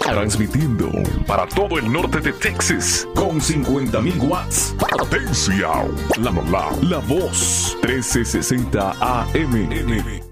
transmitiendo para todo el norte de Texas con 50.000 watts. Atención, la voz 1360 AM.